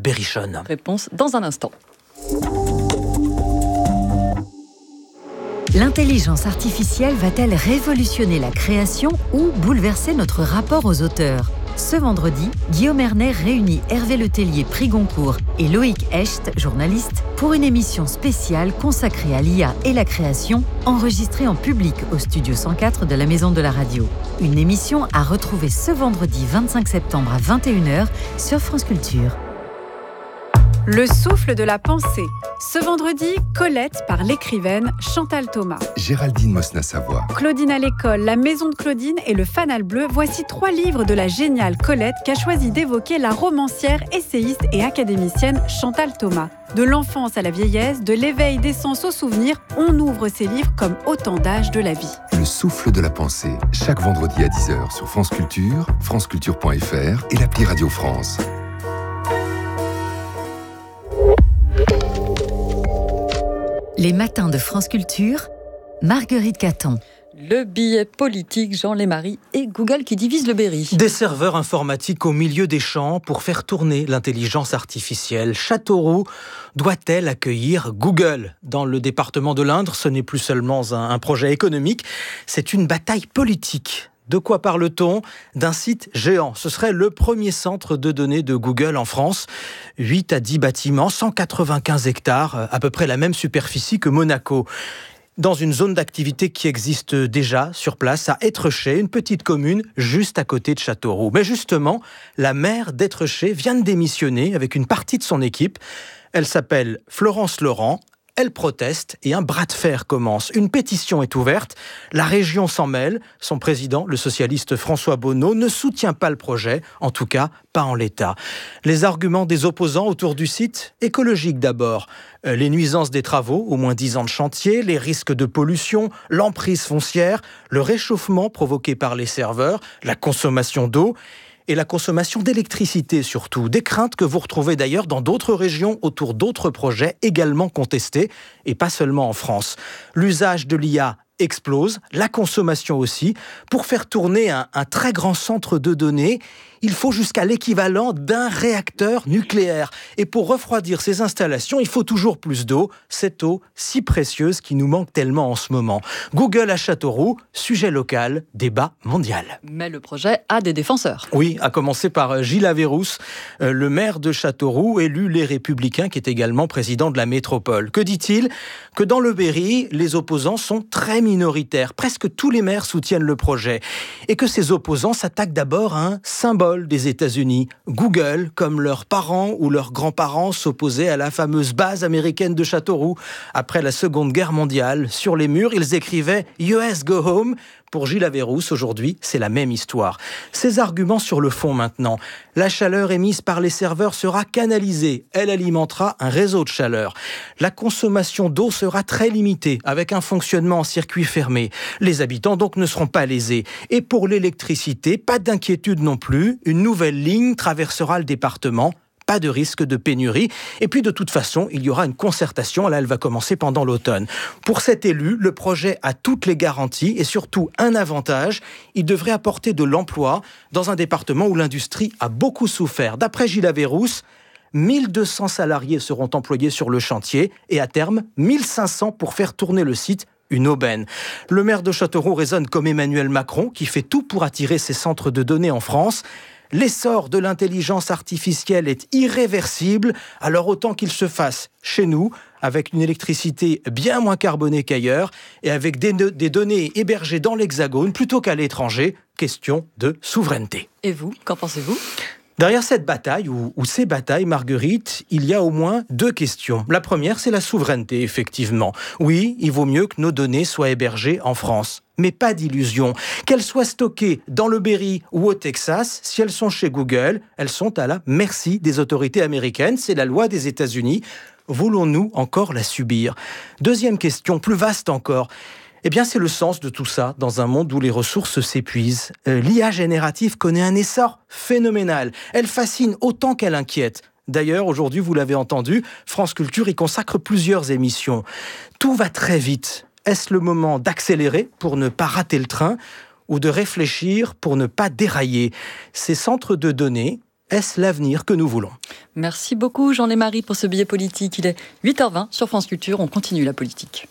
berrichonne. Réponse dans un instant. L'intelligence artificielle va-t-elle révolutionner la création ou bouleverser notre rapport aux auteurs ? Ce vendredi, Guillaume Erner réunit Hervé Letellier, prix Goncourt, et Loïc Hecht, journaliste, pour une émission spéciale consacrée à l'IA et la création, enregistrée en public au Studio 104 de la Maison de la Radio. Une émission à retrouver ce vendredi 25 septembre à 21h sur France Culture. Le souffle de la pensée. Ce vendredi, Colette par l'écrivaine Chantal Thomas. Géraldine Mosna-Savoie. Claudine à l'école, La Maison de Claudine et Le Fanal Bleu. Voici 3 livres de la géniale Colette qu'a choisi d'évoquer la romancière, essayiste et académicienne Chantal Thomas. De l'enfance à la vieillesse, de l'éveil des sens au souvenir, on ouvre ces livres comme autant d'âges de la vie. Le souffle de la pensée, chaque vendredi à 10h sur France Culture, franceculture.fr et l'appli Radio France. Les matins de France Culture, Marguerite Caton. Le billet politique, Jean Lémarie et Google qui divise le Berry. Des serveurs informatiques au milieu des champs pour faire tourner l'intelligence artificielle. Châteauroux doit-elle accueillir Google ? Dans le département de l'Indre, ce n'est plus seulement un projet économique, c'est une bataille politique. De quoi parle-t-on ? D'un site géant. Ce serait le premier centre de données de Google en France. 8 à 10 bâtiments, 195 hectares, à peu près la même superficie que Monaco. Dans une zone d'activité qui existe déjà sur place, à Étreché, une petite commune juste à côté de Châteauroux. Mais justement, la maire d'Étreché vient de démissionner avec une partie de son équipe. Elle s'appelle Florence Laurent. Elle proteste et un bras de fer commence. Une pétition est ouverte. La région s'en mêle. Son président, le socialiste François Bonneau, ne soutient pas le projet, en tout cas pas en l'état. Les arguments des opposants autour du site, écologique d'abord. Les nuisances des travaux, au moins 10 ans de chantier, les risques de pollution, l'emprise foncière, le réchauffement provoqué par les serveurs, la consommation d'eau et la consommation d'électricité surtout. Des craintes que vous retrouvez d'ailleurs dans d'autres régions autour d'autres projets également contestés, et pas seulement en France. L'usage de l'IA explose, la consommation aussi. Pour faire tourner un très grand centre de données, il faut jusqu'à l'équivalent d'un réacteur nucléaire. Et pour refroidir ces installations, il faut toujours plus d'eau. Cette eau si précieuse qui nous manque tellement en ce moment. Google à Châteauroux, sujet local, débat mondial. Mais le projet a des défenseurs. Oui, à commencer par Gilles Averrousse, le maire de Châteauroux, élu Les Républicains, qui est également président de la métropole. Que dit-il ? Que dans le Berry, les opposants sont très minoritaires. Presque tous les maires soutiennent le projet. Et que ces opposants s'attaquent d'abord à un symbole des États-Unis. Google, comme leurs parents ou leurs grands-parents s'opposaient à la fameuse base américaine de Châteauroux. Après la Seconde Guerre mondiale, sur les murs, ils écrivaient « US Go Home ». Pour Gilles Averrousse, aujourd'hui, c'est la même histoire. Ces arguments sur le fond maintenant. La chaleur émise par les serveurs sera canalisée. Elle alimentera un réseau de chaleur. La consommation d'eau sera très limitée, avec un fonctionnement en circuit fermé. Les habitants donc ne seront pas lésés. Et pour l'électricité, pas d'inquiétude non plus. Une nouvelle ligne traversera le département. Pas de risque de pénurie. Et puis de toute façon, il y aura une concertation. Là, elle va commencer pendant l'automne. Pour cet élu, le projet a toutes les garanties et surtout un avantage. Il devrait apporter de l'emploi dans un département où l'industrie a beaucoup souffert. D'après Gilles Averrousse, 1200 salariés seront employés sur le chantier et à terme, 1500 pour faire tourner le site. Une aubaine. Le maire de Châteauroux raisonne comme Emmanuel Macron, qui fait tout pour attirer ses centres de données en France. L'essor de l'intelligence artificielle est irréversible, alors autant qu'il se fasse chez nous, avec une électricité bien moins carbonée qu'ailleurs, et avec des données hébergées dans l'Hexagone plutôt qu'à l'étranger. Question de souveraineté. Et vous, qu'en pensez-vous ? Derrière cette bataille, ou ces batailles, Marguerite, il y a au moins 2 questions. La première, c'est la souveraineté, effectivement. Oui, il vaut mieux que nos données soient hébergées en France. Mais pas d'illusion. Qu'elles soient stockées dans le Berry ou au Texas, si elles sont chez Google, elles sont à la merci des autorités américaines. C'est la loi des États-Unis. Voulons-nous encore la subir ? Deuxième question, plus vaste encore. Eh bien, c'est le sens de tout ça dans un monde où les ressources s'épuisent. L'IA générative connaît un essor phénoménal. Elle fascine autant qu'elle inquiète. D'ailleurs, aujourd'hui, vous l'avez entendu, France Culture y consacre plusieurs émissions. Tout va très vite. Est-ce le moment d'accélérer pour ne pas rater le train ou de réfléchir pour ne pas dérailler ? Ces centres de données, Est-ce l'avenir que nous voulons ? Merci beaucoup Jean-Lémarie pour ce billet politique. Il est 8h20 sur France Culture, on continue la politique.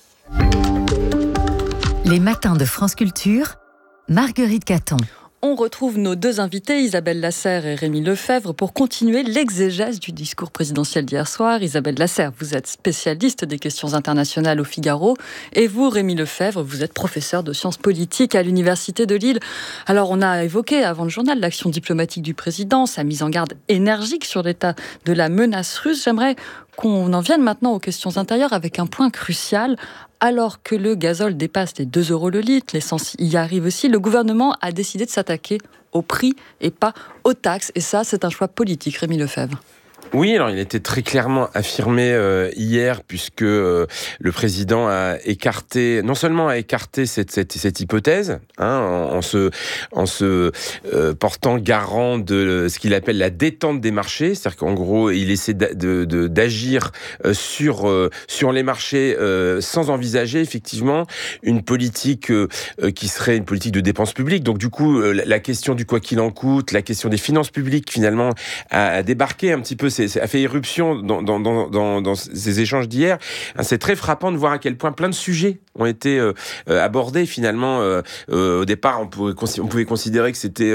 Les matins de France Culture, Marguerite Caton. On retrouve nos deux invités, Isabelle Lasserre et Rémi Lefebvre, pour continuer l'exégèse du discours présidentiel d'hier soir. Isabelle Lasserre, vous êtes spécialiste des questions internationales au Figaro. Et vous, Rémi Lefebvre, vous êtes professeur de sciences politiques à l'Université de Lille. Alors, on a évoqué avant le journal l'action diplomatique du président, sa mise en garde énergique sur l'état de la menace russe. J'aimerais qu'on en vienne maintenant aux questions intérieures avec un point crucial. Alors que le gazole dépasse les 2 € le litre, l'essence y arrive aussi, le gouvernement a décidé de s'attaquer au prix et pas aux taxes. Et ça, c'est un choix politique. Rémi Lefebvre. Oui, alors il était très clairement affirmé hier, puisque le président a écarté, non seulement a écarté cette hypothèse, en se portant garant de ce qu'il appelle la détente des marchés, c'est-à-dire qu'en gros il essaie d'agir sur les marchés sans envisager effectivement une politique qui serait une politique de dépenses publiques. Donc du coup la question du quoi qu'il en coûte, la question des finances publiques finalement a débarqué un petit peu, a fait irruption dans ces échanges d'hier. C'est très frappant de voir à quel point plein de sujets ont été abordés finalement. Au départ, on pouvait considérer que c'était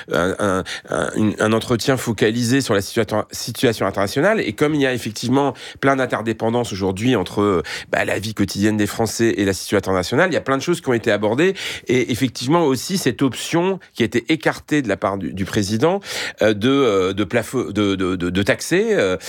un entretien focalisé sur la situation internationale. Et comme il y a effectivement plein d'interdépendances aujourd'hui entre la vie quotidienne des Français et la situation internationale, il y a plein de choses qui ont été abordées. Et effectivement aussi cette option qui a été écartée de la part du président de taxer,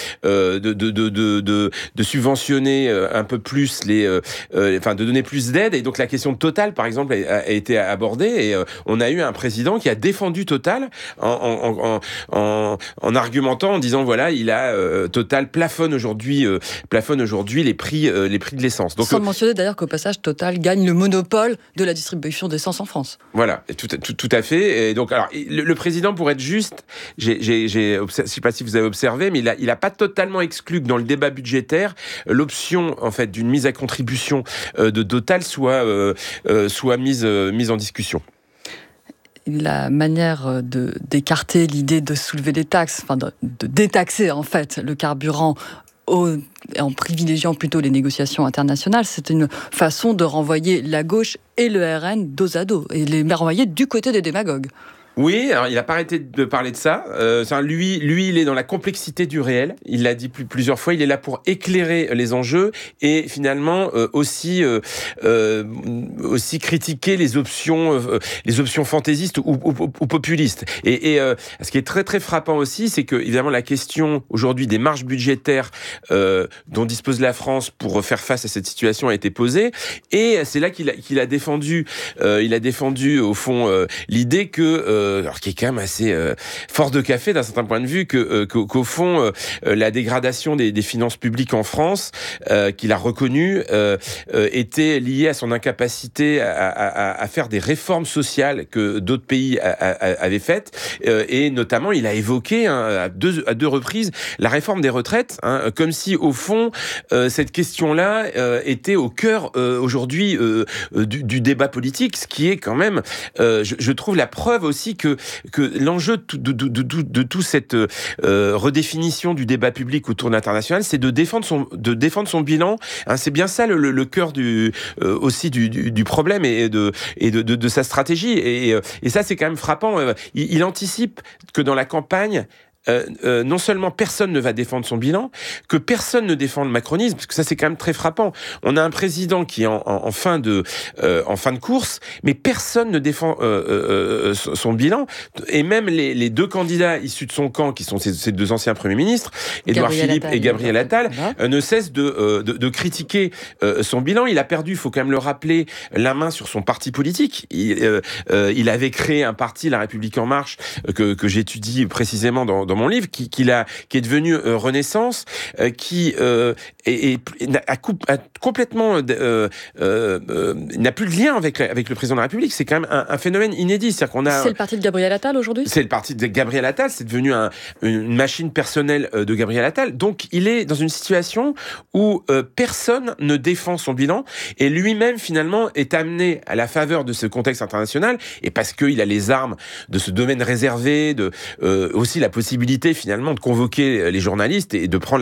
de subventionner un peu plus de donner plus d'aide. Et donc la question de Total, par exemple, a été abordée. Et on a eu un président qui a défendu Total en argumentant, en disant voilà, Total plafonne aujourd'hui les prix de l'essence. Donc, sans mentionner d'ailleurs qu'au passage, Total gagne le monopole de la distribution d'essence en France. Voilà, tout à fait. Et donc, alors, le président, pour être juste, je ne sais pas si vous avez observé, mais il a pas totalement exclu que dans le débat budgétaire, l'option en fait d'une mise à contribution de Total soit mise en discussion. La manière d'écarter l'idée de soulever des taxes, enfin de détaxer en fait le carburant en privilégiant plutôt les négociations internationales, c'est une façon de renvoyer la gauche et le RN dos à dos, et les renvoyer du côté des démagogues. Oui, alors il n'a pas arrêté de parler de ça. Lui, il est dans la complexité du réel. Il l'a dit plusieurs fois. Il est là pour éclairer les enjeux et finalement aussi critiquer les options fantaisistes ou populistes. Et ce qui est très très frappant aussi, c'est que évidemment la question aujourd'hui des marges budgétaires dont dispose la France pour faire face à cette situation a été posée. Et c'est là qu'il a défendu au fond l'idée que alors qui est quand même assez fort de café d'un certain point de vue, qu'au fond la dégradation des finances publiques en France, qu'il a reconnu, était liée à son incapacité à faire des réformes sociales que d'autres pays avaient faites, et notamment il a évoqué à deux reprises la réforme des retraites, comme si au fond cette question-là était au cœur aujourd'hui du débat politique, ce qui est quand même, je trouve, la preuve aussi que l'enjeu de toute cette redéfinition du débat public autour de l'international, c'est de défendre son bilan. C'est bien ça le cœur aussi du problème et de sa stratégie. Et ça, c'est quand même frappant. Il anticipe que dans la campagne, non seulement personne ne va défendre son bilan, que personne ne défend le macronisme, parce que ça c'est quand même très frappant. On a un président qui est en fin de course, mais personne ne défend son bilan, et même les deux candidats issus de son camp, qui sont ces deux anciens premiers ministres, Édouard Philippe et Gabriel Attal, ne cessent de critiquer son bilan. Il a perdu, il faut quand même le rappeler, la main sur son parti politique. Il avait créé un parti, La République En Marche, que j'étudie précisément dans mon livre, qui est devenu Renaissance, qui a complètement n'a plus de lien avec le président de la République. C'est quand même un phénomène inédit. C'est le parti de Gabriel Attal aujourd'hui. C'est le parti de Gabriel Attal. C'est devenu une machine personnelle de Gabriel Attal. Donc il est dans une situation où personne ne défend son bilan, et lui-même finalement est amené à la faveur de ce contexte international, et parce qu'il a les armes de ce domaine réservé, aussi la possibilité possibilité finalement de convoquer les journalistes et de prendre